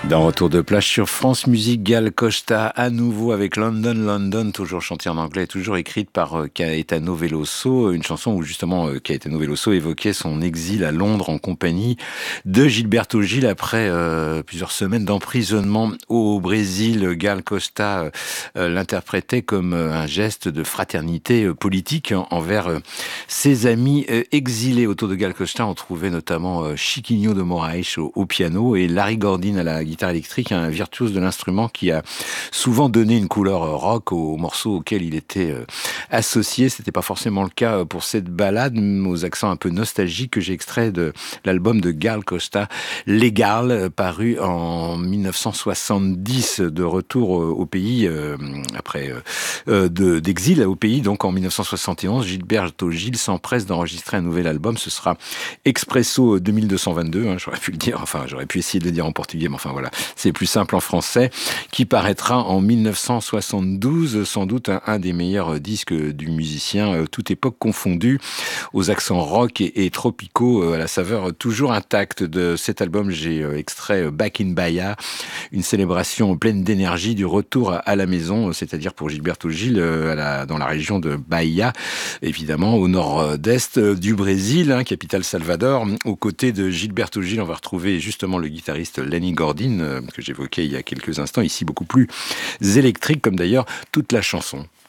Dans Retour de plage sur France Musique, Gal Costa à nouveau avec London, London, toujours chantée en anglais, toujours écrite par Caetano Veloso, une chanson où justement Caetano Veloso évoquait son exil à Londres en compagnie de Gilberto Gil après plusieurs semaines d'emprisonnement au Brésil. Gal Costa l'interprétait comme un geste de fraternité politique envers ses amis exilés. Autour de Gal Costa, on trouvait notamment Chiquinho de Moraes au piano et Larry Gordin à la guitare électrique, un virtuose de l'instrument qui a souvent donné une couleur rock aux morceaux auxquels il était associé. C'était pas forcément le cas pour cette balade aux accents un peu nostalgiques que j'ai extrait de l'album de Gal Costa, Légal, paru en 1970, de retour au pays après d'exil au pays. Donc en 1971, Gilberto Gil s'empresse d'enregistrer un nouvel album. Ce sera Expresso 2222, j'aurais pu le dire, enfin j'aurais pu essayer de le dire en portugais, mais enfin voilà, c'est plus simple en français, qui paraîtra en 1972, sans doute un des meilleurs disques du musicien, toute époque confondue, aux accents rock et tropicaux, à la saveur toujours intacte. De cet album, j'ai extrait Back in Bahia, une célébration pleine d'énergie du retour à la maison, c'est-à-dire pour Gilberto Gil, dans la région de Bahia, évidemment au nord-est du Brésil, capitale Salvador. Aux côtés de Gilberto Gil, on va retrouver justement le guitariste Lenny Gordin, que j'évoquais il y a quelques instants, ici beaucoup plus électrique, comme d'ailleurs toute la chanson.